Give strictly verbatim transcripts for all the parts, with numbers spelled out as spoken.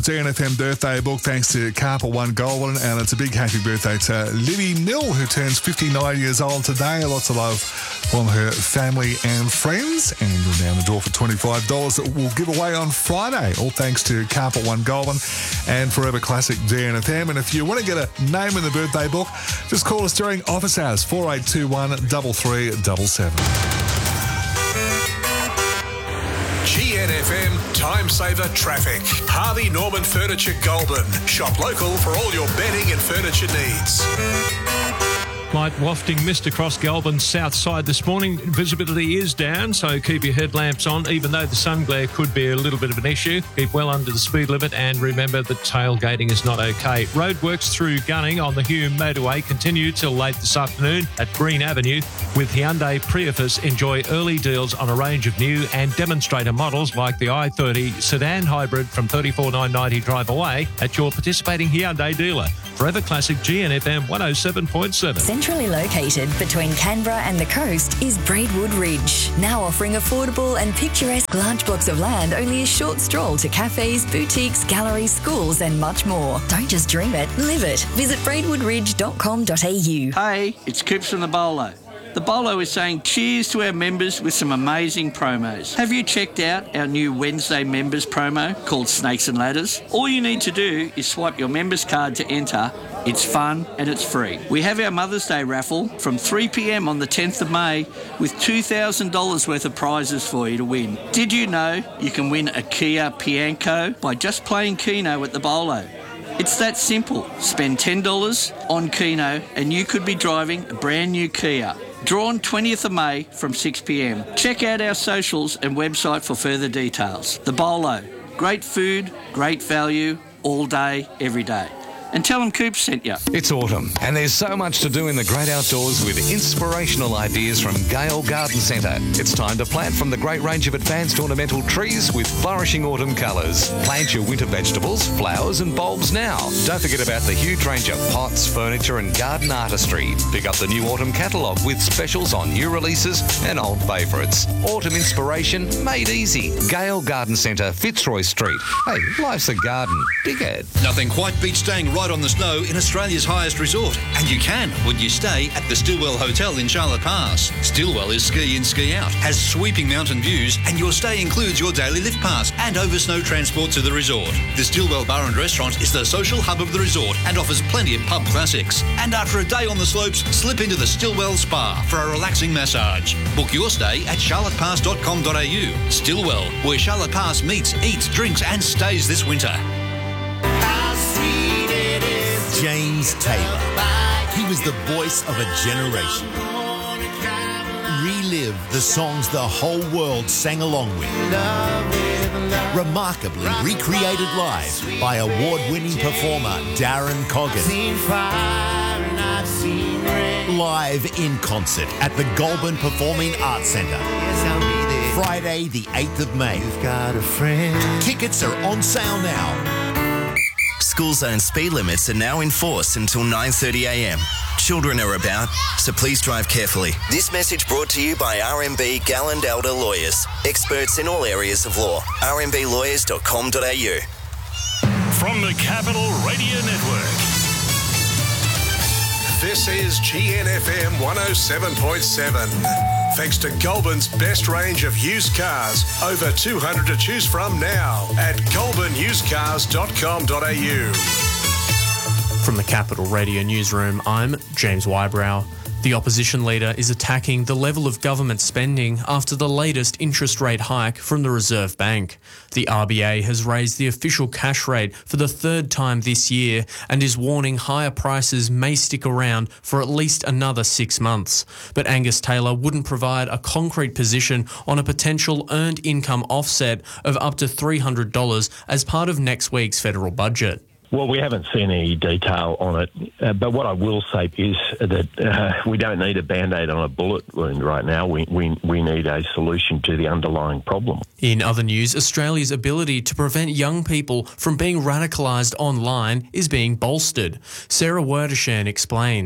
D N F M birthday book thanks to Carpet One Goulburn, and it's a big happy birthday to Libby Mill, who turns fifty-nine years old today. Lots of love from her family and friends, and you're now in the draw for twenty-five dollars that we'll give away on Friday, all thanks to Carpet One Goulburn and Forever Classic D N F M. And if you want to get a name in the birthday book, just call us during office hours, four eight two one, three three seven seven. G N F M Time Saver Traffic. Harvey Norman Furniture Goulburn. Shop local for all your bedding and furniture needs. Light wafting mist across Goulburn's south side this morning. Visibility is down, so keep your headlamps on, even though the sun glare could be a little bit of an issue. Keep well under the speed limit, and remember that tailgating is not okay. Roadworks through Gunning on the Hume motorway continue till late this afternoon at Green Avenue. With Hyundai Prius, enjoy early deals on a range of new and demonstrator models like the i thirty sedan hybrid from thirty-four thousand nine hundred ninety drive away at your participating Hyundai dealer. Forever Classic G N F M one oh seven point seven. Centrally located between Canberra and the coast is Braidwood Ridge, now offering affordable and picturesque large blocks of land only a short stroll to cafes, boutiques, galleries, schools and much more. Don't just dream it, live it. Visit braidwood ridge dot com dot a u. Hey, it's Coops from the Bolo. The Bolo is saying cheers to our members with some amazing promos. Have you checked out our new Wednesday members promo called Snakes and Ladders? All you need to do is swipe your members card to enter. It's fun and it's free. We have our Mother's Day raffle from three p m on the tenth of May with two thousand dollars worth of prizes for you to win. Did you know you can win a Kia Pianco by just playing Keno at the Bolo? It's that simple. Spend ten dollars on Keno and you could be driving a brand new Kia. Drawn twentieth of May from six p m. Check out our socials and website for further details. The Bolo. Great food, great value, all day, every day. And tell them Coops sent you. It's autumn, and there's so much to do in the great outdoors with inspirational ideas from Gale Garden Centre. It's time to plant from the great range of advanced ornamental trees with flourishing autumn colours. Plant your winter vegetables, flowers and bulbs now. Don't forget about the huge range of pots, furniture and garden artistry. Pick up the new autumn catalogue with specials on new releases and old favourites. Autumn inspiration made easy. Gale Garden Centre, Fitzroy Street. Hey, life's a garden. Dig it. Nothing quite beats staying right on the snow in Australia's highest resort. And you can when you stay at the Stillwell Hotel in Charlotte Pass. Stillwell is ski in, ski out, has sweeping mountain views, and your stay includes your daily lift pass and over snow transport to the resort. The Stillwell Bar and Restaurant is the social hub of the resort and offers plenty of pub classics. And after a day on the slopes, slip into the Stillwell Spa for a relaxing massage. Book your stay at charlotte pass dot com dot a u. Stillwell, where Charlotte Pass meets, eats, drinks and stays this winter. James Taylor. He was the voice of a generation. Relive the songs the whole world sang along with. Remarkably recreated live by award-winning performer Darren Coggan. Live in concert at the Goulburn Performing Arts Centre. Friday the eighth of May. Tickets are on sale now. School zone speed limits are now in force until nine thirty a m. Children are about, so please drive carefully. This message brought to you by R M B Galland Elder Lawyers, experts in all areas of law. r m b lawyers dot com dot a u. From the Capital Radio Network, this is G N F M one oh seven point seven. Thanks to Goulburn's best range of used cars. Over two hundred to choose from now at goulburn used cars dot com dot a u. From the Capital Radio Newsroom, I'm James Wybrow. The opposition leader is attacking the level of government spending after the latest interest rate hike from the Reserve Bank. The R B A has raised the official cash rate for the third time this year and is warning higher prices may stick around for at least another six months. But Angus Taylor wouldn't provide a concrete position on a potential earned income offset of up to three hundred dollars as part of next week's federal budget. Well, we haven't seen any detail on it, uh, but what I will say is that uh, we don't need a Band-Aid on a bullet wound right now. We, we, we need a solution to the underlying problem. In other news, Australia's ability to prevent young people from being radicalised online is being bolstered. Sarah Werdeshan explains.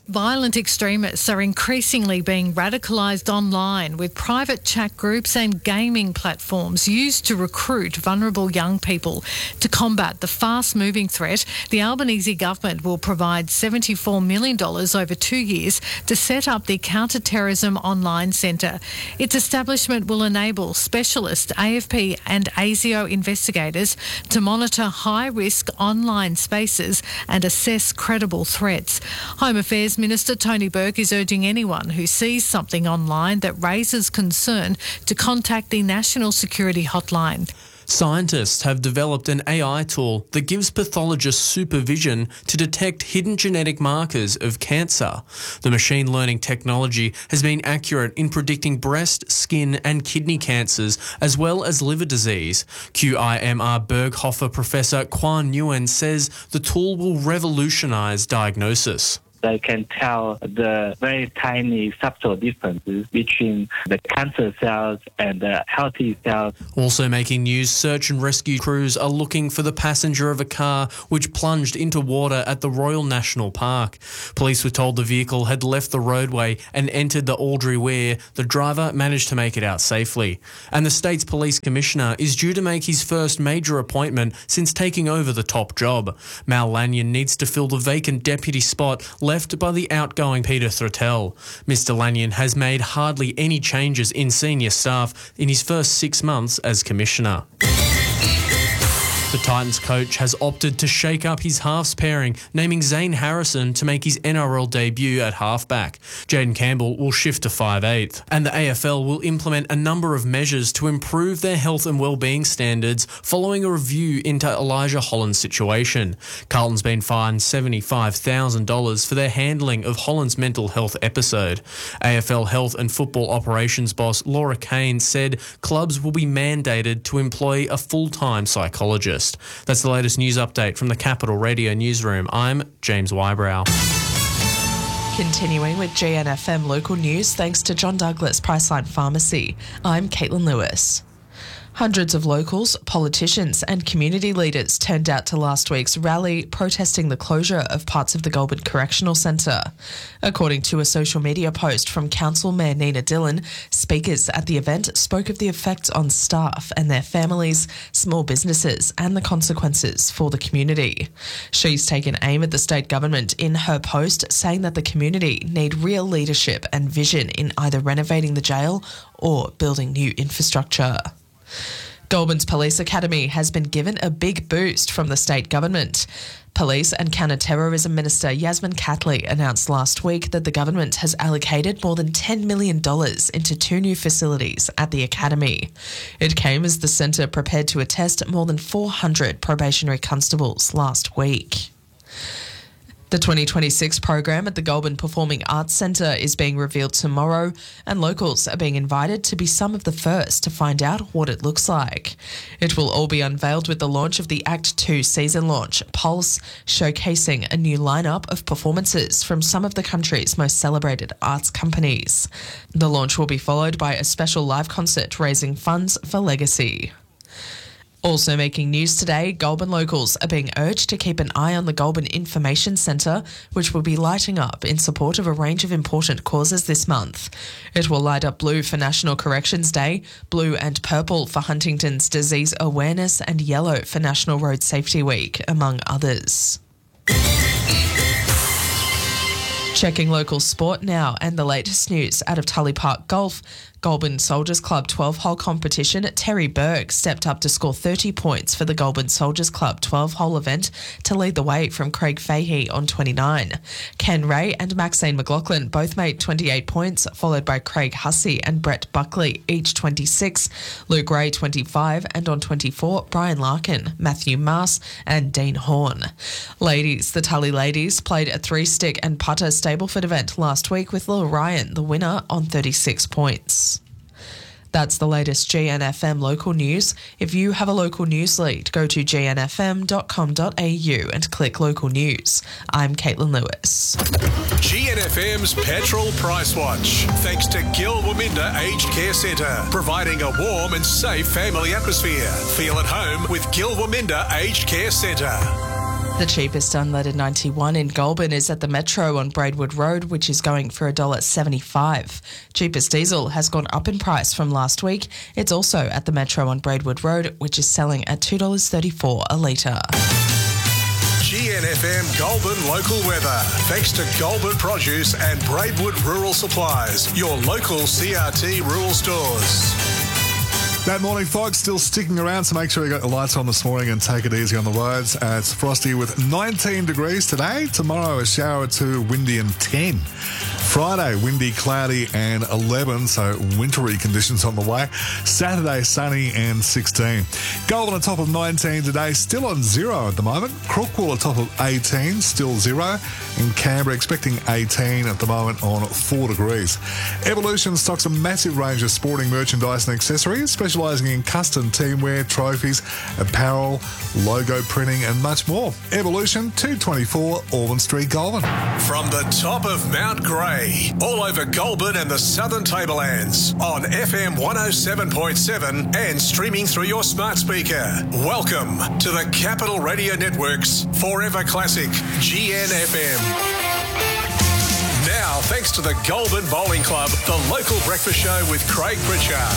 Violent extremists are increasingly being radicalised online, with private chat groups and gaming platforms used to recruit vulnerable young people. To combat the fast-moving threat, the Albanese government will provide seventy-four million dollars over two years to set up the Counter-Terrorism Online Centre. Its establishment will enable specialist A F P and ASIO investigators to monitor high-risk online spaces and assess credible threats. Home Affairs Minister Tony Burke is urging anyone who sees something online that raises concern to contact the National Security Hotline. Scientists have developed an A I tool that gives pathologists supervision to detect hidden genetic markers of cancer. The machine learning technology has been accurate in predicting breast, skin and kidney cancers, as well as liver disease. Q I M R Berghofer professor Quan Nguyen says the tool will revolutionise diagnosis. They can tell the very tiny subtle differences between the cancer cells and the healthy cells. Also making news, search and rescue crews are looking for the passenger of a car which plunged into water at the Royal National Park. Police were told the vehicle had left the roadway and entered the Audrey Weir. The driver managed to make it out safely. And the state's police commissioner is due to make his first major appointment since taking over the top job. Mal Lanyon needs to fill the vacant deputy spot left by the outgoing Peter Thretel. Mister Lanyon has made hardly any changes in senior staff in his first six months as Commissioner. The Titans coach has opted to shake up his halves pairing, naming Zane Harrison to make his N R L debut at halfback. Jaden Campbell will shift to five eighth. And the A F L will implement a number of measures to improve their health and wellbeing standards following a review into Elijah Holland's situation. Carlton's been fined seventy-five thousand dollars for their handling of Holland's mental health episode. A F L Health and Football Operations boss Laura Kane said clubs will be mandated to employ a full-time psychologist. That's the latest news update from the Capital Radio Newsroom. I'm James Wybrow. Continuing with G N F M local news, thanks to John Douglas Priceline Pharmacy. I'm Caitlin Lewis. Hundreds of locals, politicians and community leaders turned out to last week's rally protesting the closure of parts of the Goulburn Correctional Centre. According to a social media post from Council Mayor Nina Dillon, speakers at the event spoke of the effects on staff and their families, small businesses and the consequences for the community. She's taken aim at the state government in her post, saying that the community need real leadership and vision in either renovating the jail or building new infrastructure. Goulburn's Police Academy has been given a big boost from the state government. Police and Counter-Terrorism Minister Yasmin Catley announced last week that the government has allocated more than ten million dollars into two new facilities at the academy. It came as the centre prepared to attest more than four hundred probationary constables last week. The twenty twenty-six program at the Goulburn Performing Arts Centre is being revealed tomorrow, and locals are being invited to be some of the first to find out what it looks like. It will all be unveiled with the launch of the Act two season launch, Pulse, showcasing a new lineup of performances from some of the country's most celebrated arts companies. The launch will be followed by a special live concert raising funds for Legacy. Also making news today, Goulburn locals are being urged to keep an eye on the Goulburn Information Centre, which will be lighting up in support of a range of important causes this month. It will light up blue for National Corrections Day, blue and purple for Huntington's Disease Awareness, and yellow for National Road Safety Week, among others. Checking local sport now, and the latest news out of Tully Park Golf. Goulburn Soldiers Club twelve-hole competition, Terry Berg stepped up to score thirty points for the Goulburn Soldiers Club twelve-hole event to lead the way from Craig Fahey on twenty-nine. Ken Ray and Maxine McLaughlin both made twenty-eight points, followed by Craig Hussey and Brett Buckley, each twenty-six, Luke Ray twenty-five, and on twenty-four, Brian Larkin, Matthew Mars and Dean Horn. Ladies, the Tully ladies played a three-stick and putter Stableford event last week with Lil Ryan, the winner, on thirty-six points. That's the latest G N F M local news. If you have a local news lead, go to g n f m dot com dot a u and click local news. I'm Caitlin Lewis. G N F M's Petrol Price Watch. Thanks to Gil Waminda Aged Care Centre, providing a warm and safe family atmosphere. Feel at home with Gil Waminda Aged Care Centre. The cheapest unleaded ninety-one in Goulburn is at the Metro on Braidwood Road, which is going for one dollar seventy-five. Cheapest diesel has gone up in price from last week. It's also at the Metro on Braidwood Road, which is selling at two dollars thirty-four a litre. G N F M Goulburn local weather. Thanks to Goulburn Produce and Braidwood Rural Supplies, your local C R T rural stores. That morning, folks, still sticking around, so make sure you got your lights on this morning and take it easy on the roads. Uh, it's frosty with nineteen degrees today. Tomorrow, a shower or two, windy and ten. Friday, windy, cloudy and eleven, so wintry conditions on the way. Saturday, sunny and sixteen. Goulburn on top of nineteen today, still on zero at the moment. Crookwell on top of eighteen, still zero. And Canberra expecting eighteen at the moment on four degrees. Evolution stocks a massive range of sporting merchandise and accessories, specialising in custom teamwear, trophies, apparel, logo printing and much more. Evolution, two twenty-four Auburn Street, Goulburn. From the top of Mount Grey, all over Goulburn and the Southern Tablelands, on F M one oh seven point seven and streaming through your smart speaker. Welcome to the Capital Radio Network's Forever Classic, G N F M. Now, thanks to the Goulburn Bowling Club, the local breakfast show with Craig Pritchard.